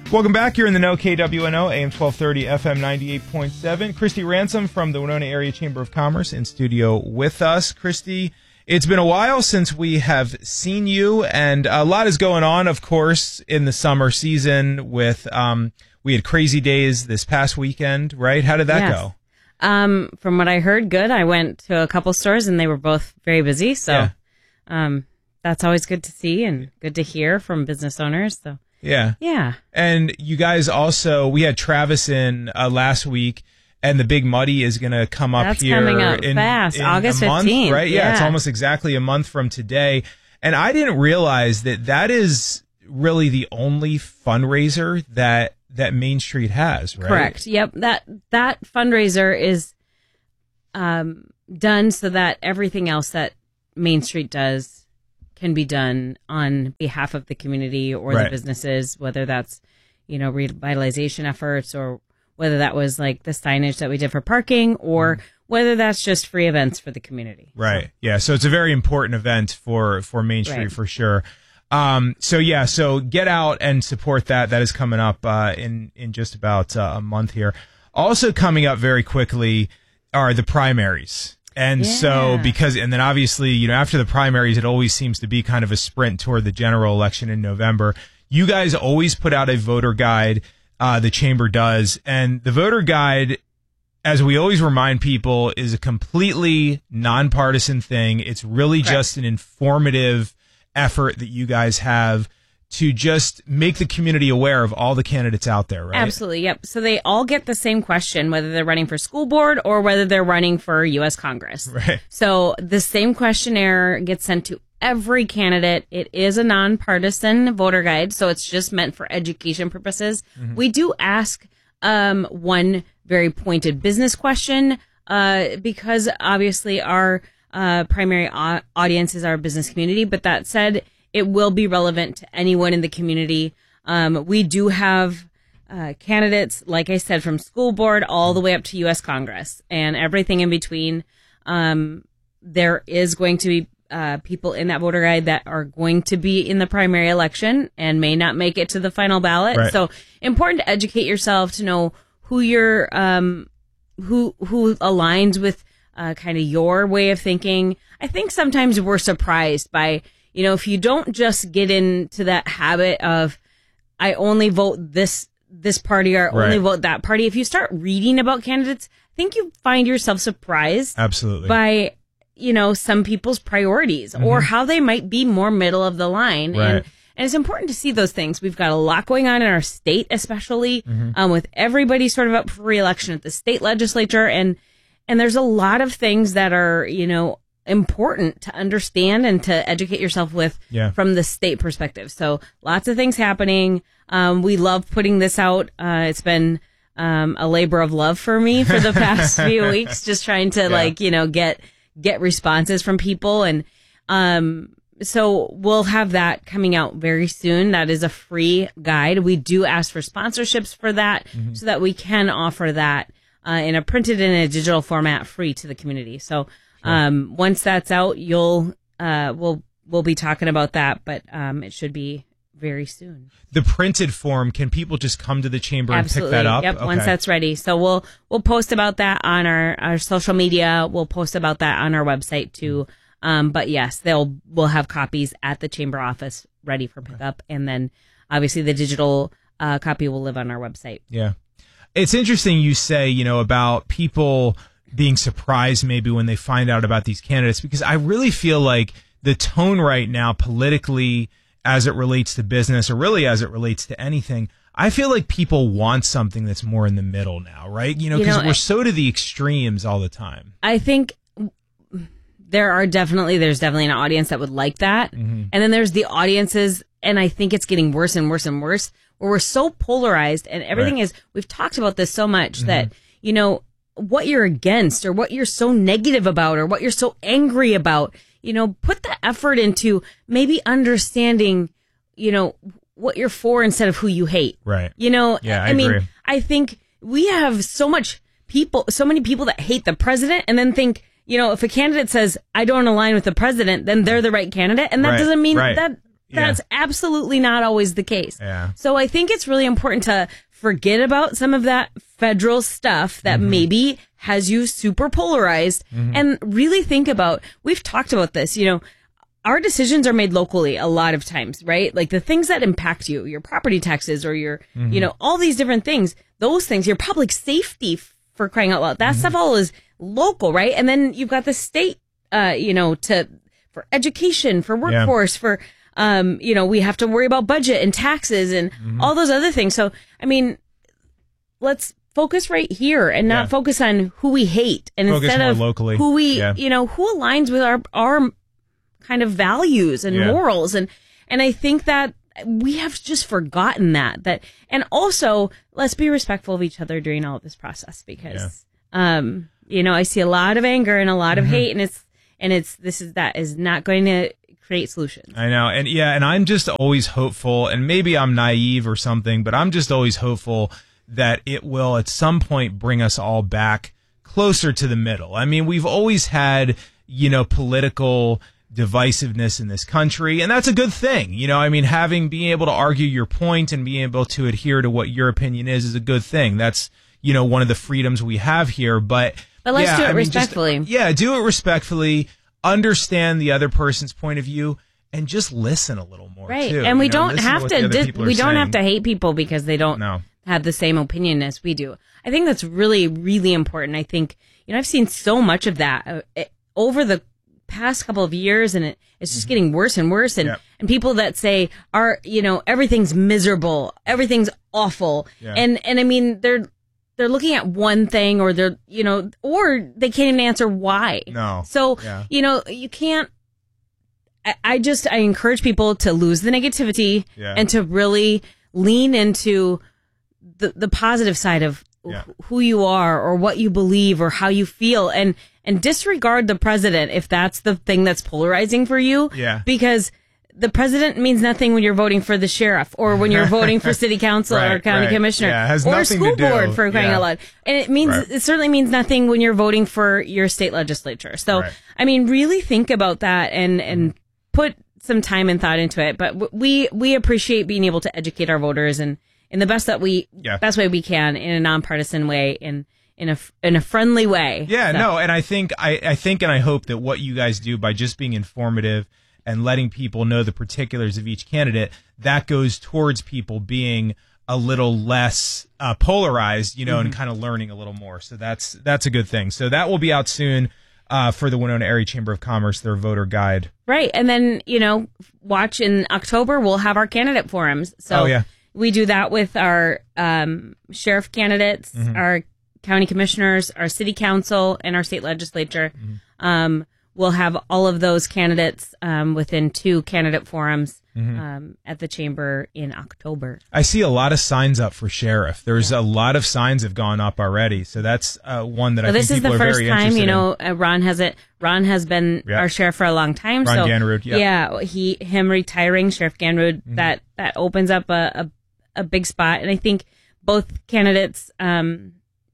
Welcome back. You're in the know, KWNO, AM 1230, FM 98.7. Christy Ransom from the Winona Area Chamber of Commerce in studio with us. Christy, it's been a while since we have seen you, and a lot is going on, of course, in the summer season with, we had Crazy Days this past weekend, right? How did that go? From what I heard, good. I went to a couple stores and they were both very busy. So, that's always good to see and good to hear from business owners. So. Yeah. And you guys also, we had Travis in last week, and the Big Muddy is going to come up here. That's coming up fast, August 15th. Right? Yeah, it's almost exactly a month from today. And I didn't realize that is really the only fundraiser that Main Street has, right? Correct. Yep. That fundraiser is done so that everything else that Main Street does can be done on behalf of the community or the businesses, whether that's, revitalization efforts or whether that was like the signage that we did for parking or whether that's just free events for the community. Right. So. Yeah. So it's a very important event for Main Street for sure. So get out and support that. That is coming up in just about a month here. Also coming up very quickly are the primaries. And and then obviously, after the primaries, it always seems to be kind of a sprint toward the general election in November. You guys always put out a voter guide, the chamber does. And the voter guide, as we always remind people, is a completely nonpartisan thing. It's really just an informative effort that you guys have to just make the community aware of all the candidates out there, right? Absolutely, yep. So they all get the same question, whether they're running for school board or whether they're running for U.S. Congress. Right. So the same questionnaire gets sent to every candidate. It is a nonpartisan voter guide, so it's just meant for education purposes. Mm-hmm. We do ask one very pointed business question because obviously our primary audience is our business community, but that said, it will be relevant to anyone in the community. We do have candidates, like I said, from school board all the way up to U.S. Congress and everything in between. There is going to be people in that voter guide that are going to be in the primary election and may not make it to the final ballot. Right. So important to educate yourself to know who you're, who aligns with kind of your way of thinking. I think sometimes we're surprised by, if you don't just get into that habit of, I only vote this party or only vote that party. If you start reading about candidates, I think you find yourself surprised by, some people's priorities or how they might be more middle of the line. Right. And it's important to see those things. We've got a lot going on in our state, especially with everybody sort of up for re-election at the state legislature. And there's a lot of things that are, important to understand and to educate yourself with from the state perspective. So lots of things happening. We love putting this out. It's been a labor of love for me for the past few weeks, just trying to get responses from people. And so we'll have that coming out very soon. That is a free guide. We do ask for sponsorships for that so that we can offer that in a printed and a digital format free to the community. So once that's out, we'll be talking about that, but it should be very soon. The printed form, can people just come to the chamber and pick that up? Yep, once that's ready. So we'll post about that on our social media. We'll post about that on our website too. But yes, we'll have copies at the chamber office ready for pickup, and then obviously the digital copy will live on our website. Yeah, it's interesting you say about people being surprised maybe when they find out about these candidates, because I really feel like the tone right now politically, as it relates to business or really as it relates to anything, I feel like people want something that's more in the middle now, right? Because we're so to the extremes all the time. I think there's definitely an audience that would like that. And then there's the audiences, and I think it's getting worse and worse and worse, where we're so polarized and everything is, we've talked about this so much that, what you're against or what you're so negative about or what you're so angry about, put the effort into maybe understanding, what you're for instead of who you hate. Right. I mean, I think we have so many people that hate the president and then think, if a candidate says, I don't align with the president, then they're the right candidate. And that doesn't mean that that's absolutely not always the case. Yeah. So I think it's really important to forget about some of that federal stuff that maybe has you super polarized and really think about, we've talked about this, our decisions are made locally a lot of times, right? Like the things that impact you, your property taxes or your, all these different things, those things, your public safety, for crying out loud. That stuff all is local, right? And then you've got the state, for education, for workforce, for, we have to worry about budget and taxes and all those other things. So, I mean, let's focus right here and not focus on who we hate, and focus instead of locally. Who we, who aligns with our kind of values and morals. And I think that we have just forgotten that, and also let's be respectful of each other during all of this process, because, I see a lot of anger and a lot of hate, and that is not going to create solutions. I know. And I'm just always hopeful, and maybe I'm naive or something, but I'm just always hopeful that it will at some point bring us all back closer to the middle. I mean, we've always had, political divisiveness in this country, and that's a good thing. Being able to argue your point and being able to adhere to what your opinion is a good thing. That's, one of the freedoms we have here, but let's do it respectfully. Do it respectfully, understand the other person's point of view, and just listen a little more, right? Too. And we don't have to hate people because they don't have the same opinion as we do. I think that's really, really important. I think, I've seen so much of that over the past couple of years, and it's just getting worse and worse. And people that say everything's miserable, everything's awful. Yeah. And I mean, they're looking at one thing, or or they can't even answer why. No. So, you can't, I encourage people to lose the negativity and to really lean into the positive side of who you are, or what you believe, or how you feel, and disregard the president if that's the thing that's polarizing for you. Yeah. Because the president means nothing when you're voting for the sheriff, or when you're voting for city council or county commissioner, or school board, for crying out loud. And it certainly means nothing when you're voting for your state legislature. So, I mean, really think about that and put some time and thought into it. But we appreciate being able to educate our voters in the best way we can, in a nonpartisan way, in a friendly way. Yeah, so. And I think and I hope that what you guys do by just being informative and letting people know the particulars of each candidate, that goes towards people being a little less polarized, and kind of learning a little more. So that's a good thing. So that will be out soon for the Winona Area Chamber of Commerce, their voter guide. Right. And then, watch in October, we'll have our candidate forums. So we do that with our sheriff candidates, our county commissioners, our city council, and our state legislature. We'll have all of those candidates within 2 candidate forums at the chamber in October. I see a lot of signs up for sheriff. There's a lot of signs have gone up already. So that's one that I think people are very interested in. This is the first time, Ron has it. Ron has been our sheriff for a long time. Ron Ganrud, him retiring, Sheriff Ganrud, that opens up a big spot. And I think both candidates, are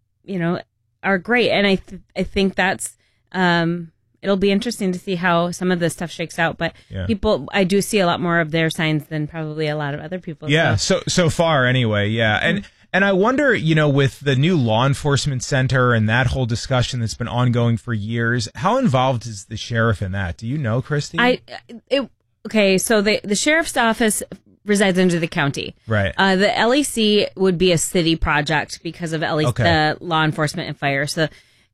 great. And I think that's, it'll be interesting to see how some of this stuff shakes out. But I do see a lot more of their signs than probably a lot of other people. Yeah, so far anyway, yeah. And I wonder, with the new law enforcement center and that whole discussion that's been ongoing for years, how involved is the sheriff in that? Do you know, Christy? So the sheriff's office resides under the county. Right. The LEC would be a city project because of the law enforcement and fire. So,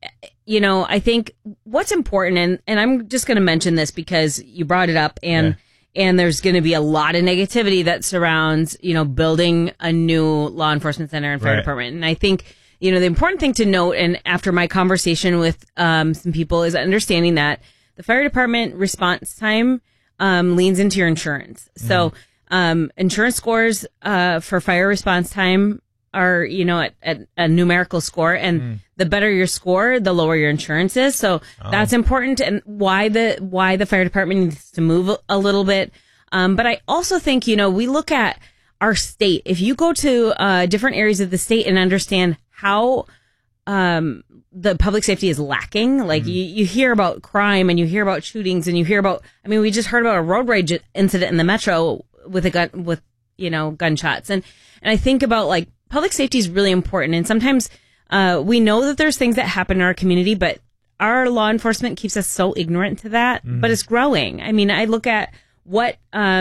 I think what's important, and I'm just going to mention this because you brought it up, and there's going to be a lot of negativity that surrounds, building a new law enforcement center and fire department. And I think, the important thing to note, and after my conversation with some people, is understanding that the fire department response time leans into your insurance. So insurance scores for fire response time are, at a numerical score, and the better your score, the lower your insurance is. So that's important, and why the fire department needs to move a little bit. But I also think, we look at our state. If you go to different areas of the state and understand how the public safety is lacking. Like you hear about crime and you hear about shootings and you hear about, I mean, we just heard about a road rage incident in the metro with a gun, with, gunshots. And I think about like public safety is really important. And sometimes, we know that there's things that happen in our community, but our law enforcement keeps us so ignorant to that, but it's growing. I mean, I look at what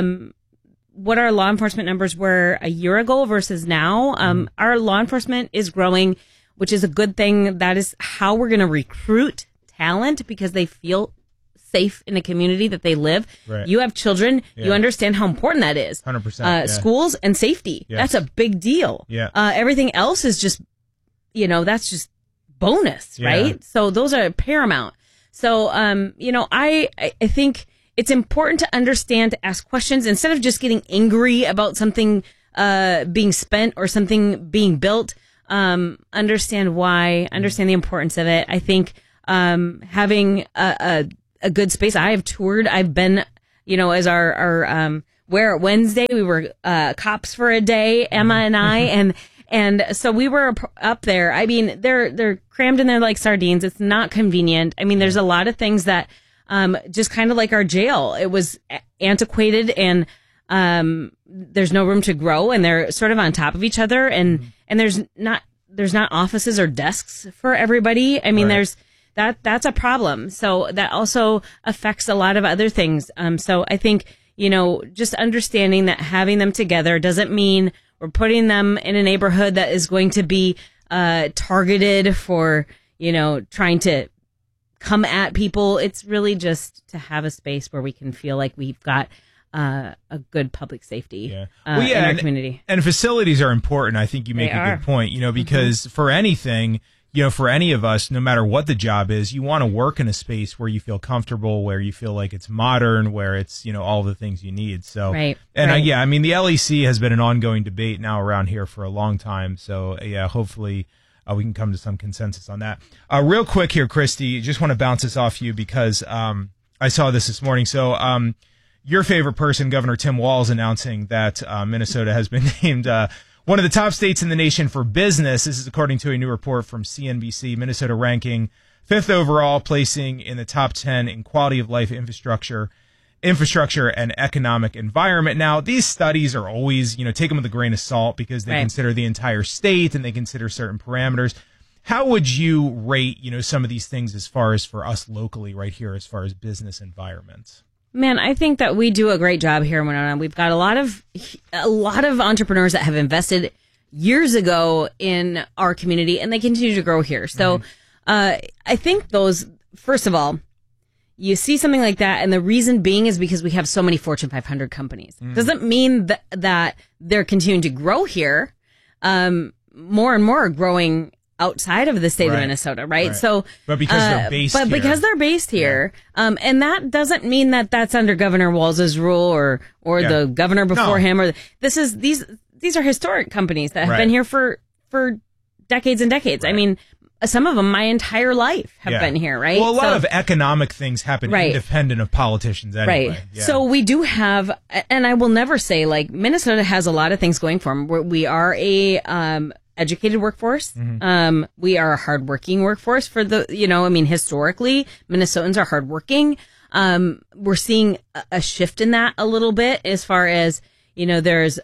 our law enforcement numbers were a year ago versus now. Our law enforcement is growing, which is a good thing. That is how we're going to recruit talent, because they feel safe in a community that they live. Right. You have children. Yeah. You understand how important that is. 100%. Schools and safety. Yes. That's a big deal. Yeah. Everything else is just, that's just bonus, right? So those are paramount. So, I think it's important to understand, to ask questions instead of just getting angry about something being spent or something being built. Understand why, understand the importance of it. I think having a good space. I have toured. I've been, as our Wear It Wednesday, we were cops for a day, Emma and I, and so we were up there. I mean, they're crammed in there like sardines. It's not convenient. I mean, there's a lot of things that just kind of like our jail. It was antiquated and there's no room to grow, and they're sort of on top of each other, and there's not offices or desks for everybody. I mean, that's a problem. So that also affects a lot of other things. So I think, just understanding that having them together doesn't mean we're putting them in a neighborhood that is going to be targeted for, trying to come at people. It's really just to have a space where we can feel like we've got a good public safety in our community. And facilities are important. I think you make a good point, because for anything, for any of us, no matter what the job is, you want to work in a space where you feel comfortable, where you feel like it's modern, where it's, all the things you need. So, the LEC has been an ongoing debate now around here for a long time. So, hopefully we can come to some consensus on that. Real quick here, Christy, just want to bounce this off you because I saw this morning. So, your favorite person, Governor Tim Walz, announcing that Minnesota has been named one of the top states in the nation for business. This is according to a new report from CNBC. Minnesota ranking 5th overall, placing in the top 10 in quality of life, infrastructure, and economic environment. Now, these studies are always, take them with a grain of salt because they consider the entire state and they consider certain parameters. How would you rate, some of these things as far as for us locally right here, as far as business environments? Man, I think that we do a great job here in Winona. We've got a lot of entrepreneurs that have invested years ago in our community, and they continue to grow here. So I think first of all, you see something like that, and the reason being is because we have so many Fortune 500 companies. Doesn't mean that they're continuing to grow here. More and more are growing outside of the state of Minnesota, right? So, but because they're based here, and that doesn't mean that that's under Governor Walz's rule or the governor before him, or these are historic companies that have been here for decades and decades. I mean, some of them my entire life have been here, right? Well, a lot of economic things happen independent of politicians anyway. Right. Yeah. So we do have, and I will never say like Minnesota has a lot of things going for them. We are a educated workforce. We are a hardworking workforce for historically, Minnesotans are hardworking. We're seeing a shift in that a little bit as far as, there's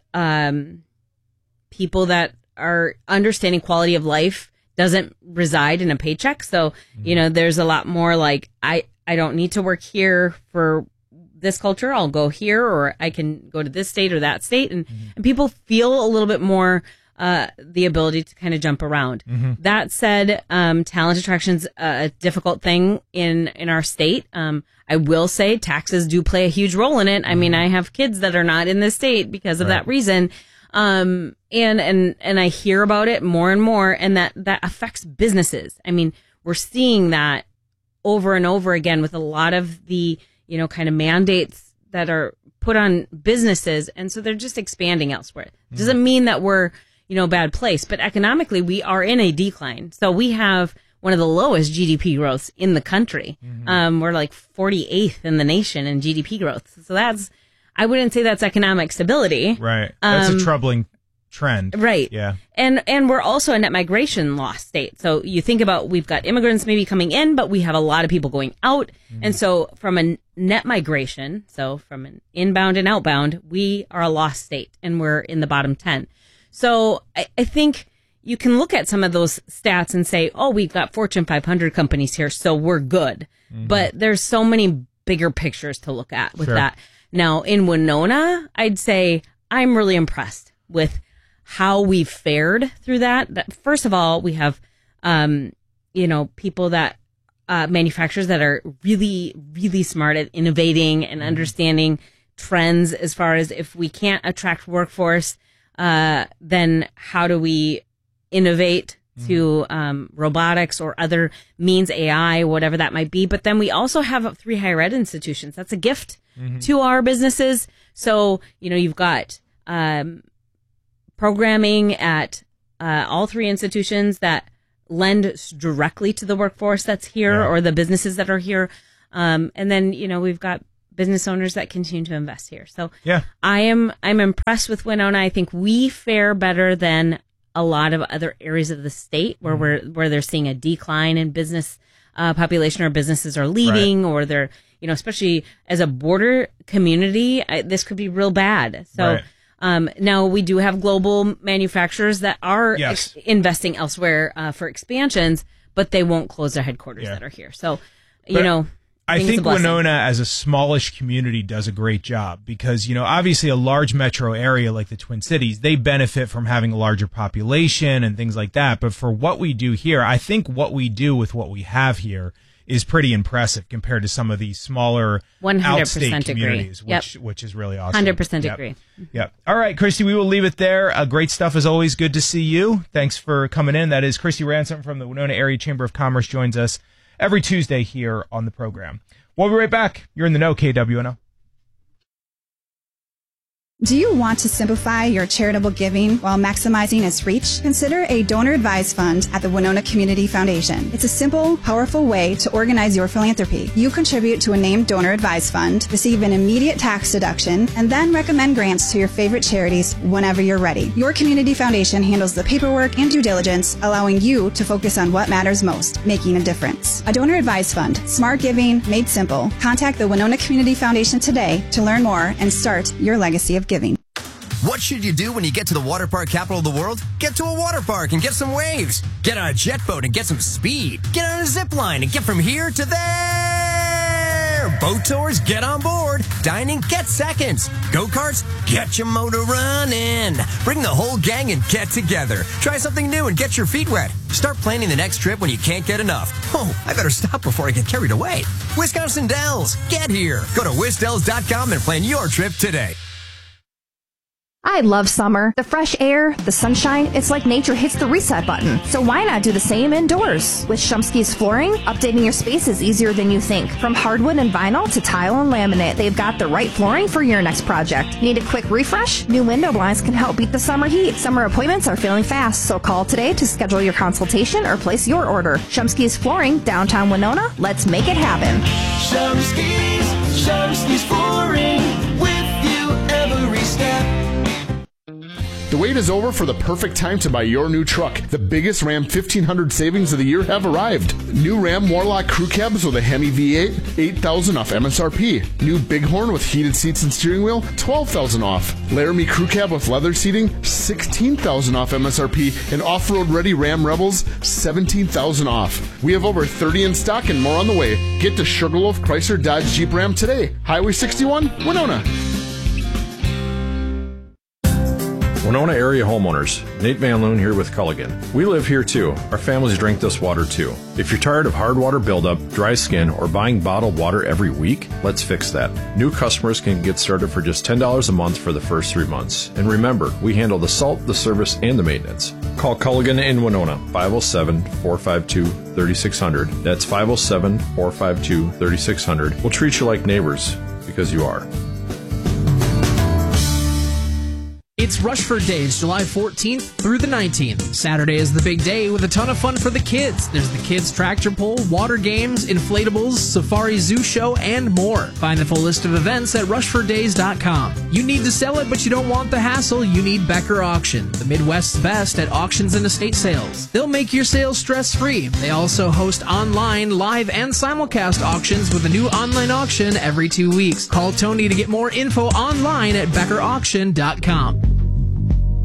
people that are understanding quality of life doesn't reside in a paycheck. So, there's a lot more like, I don't need to work here for this culture. I'll go here, or I can go to this state or that state. And people feel a little bit more the ability to kind of jump around. That said, talent attraction's a difficult thing in our state. I will say taxes do play a huge role in it. I mean, I have kids that are not in this state because of that reason. And I hear about it more and more, and that affects businesses. I mean, we're seeing that over and over again with a lot of the, kind of mandates that are put on businesses. And so they're just expanding elsewhere. Doesn't mean that we're, bad place, but economically we are in a decline. So we have one of the lowest GDP growths in the country. We're like 48th in the nation in GDP growth. So I wouldn't say that's economic stability. Right. That's a troubling trend. Right. Yeah. And we're also a net migration law state. So you think about, we've got immigrants maybe coming in, but we have a lot of people going out. And so from a net migration, so from an inbound and outbound, we are a lost state and we're in the bottom 10. So I think you can look at some of those stats and say, oh, we've got Fortune 500 companies here, so we're good. But there's so many bigger pictures to look at with that. Now, in Winona, I'd say I'm really impressed with how we've fared through that. First of all, we have, people that, manufacturers that are really, really smart at innovating and understanding trends as far as if we can't attract workforce, then how do we innovate to robotics or other means, AI, whatever that might be. But then we also have 3 higher ed institutions. That's a gift to our businesses. So, you've got programming at all 3 institutions that lend directly to the workforce that's here or the businesses that are here. And then, we've got business owners that continue to invest here. So I'm impressed with Winona. I think we fare better than a lot of other areas of the state where they're seeing a decline in business population, or businesses are leaving, or they're, especially as a border community, this could be real bad. So now we do have global manufacturers that are investing elsewhere for expansions, but they won't close their headquarters that are here. So, I think Winona as a smallish community does a great job because, obviously a large metro area like the Twin Cities, they benefit from having a larger population and things like that. But for what we do here, I think what we do with what we have here is pretty impressive compared to some of these smaller 100% outstate agree. communities, which is really awesome. 100% agree. Yep. All right, Christy, we will leave it there. Great stuff as always. Good to see you. Thanks for coming in. That is Christy Ransom from the Winona Area Chamber of Commerce, joins us every Tuesday here on the program. We'll be right back. You're in the know, KWNO. Do you want to simplify your charitable giving while maximizing its reach? Consider a donor-advised fund at the Winona Community Foundation. It's a simple, powerful way to organize your philanthropy. You contribute to a named donor-advised fund, receive an immediate tax deduction, and then recommend grants to your favorite charities whenever you're ready. Your community foundation handles the paperwork and due diligence, allowing you to focus on what matters most, making a difference. A donor-advised fund, smart giving made simple. Contact the Winona Community Foundation today to learn more and start your legacy of giving. What should you do when you get to the water park capital of the world? Get to a water park and get some waves. Get on a jet boat and get some speed. Get on a zip line and get from here to there. Boat tours, get on board. Dining, get seconds. Go-karts, get your motor running. Bring the whole gang and get together. Try something new and get your feet wet. Start planning the next trip when you can't get enough. Oh, I better stop before I get carried away. Wisconsin Dells, get here. Go to wisdells.com and plan your trip today. I love summer. The fresh air, the sunshine, it's like nature hits the reset button. So why not do the same indoors? With Shumsky's Flooring, updating your space is easier than you think. From hardwood and vinyl to tile and laminate, they've got the right flooring for your next project. Need a quick refresh? New window blinds can help beat the summer heat. Summer appointments are filling fast, so call today to schedule your consultation or place your order. Shumsky's Flooring, downtown Winona. Let's make it happen. Shumsky's Flooring, with you every step. The wait is over for the perfect time to buy your new truck. The biggest Ram 1500 savings of the year have arrived. New Ram Warlock crew cabs with a Hemi V8, $8,000 off MSRP. New Bighorn with heated seats and steering wheel, $12,000 off. Laramie crew cab with leather seating, $16,000 off MSRP. And off-road ready Ram Rebels, $17,000 off. We have over 30 in stock and more on the way. Get to Sugarloaf Chrysler Dodge Jeep Ram today. Highway 61, Winona. Winona area homeowners, Nate Van Loon here with Culligan. We live here too. Our families drink this water too. If you're tired of hard water buildup, dry skin, or buying bottled water every week, let's fix that. New customers can get started for just $10 a month for the first 3 months. And remember, we handle the salt, the service, and the maintenance. Call Culligan in Winona, 507-452-3600. That's 507-452-3600. We'll treat you like neighbors, because you are. It's Rushford Days, July 14th through the 19th. Saturday is the big day with a ton of fun for the kids. There's the kids' tractor pull, water games, inflatables, safari zoo show, and more. Find the full list of events at rushforddays.com. You need to sell it, but you don't want the hassle. You need Becker Auction, the Midwest's best at auctions and estate sales. They'll make your sales stress-free. They also host online, live, and simulcast auctions with a new online auction every 2 weeks. Call Tony to get more info online at beckerauction.com.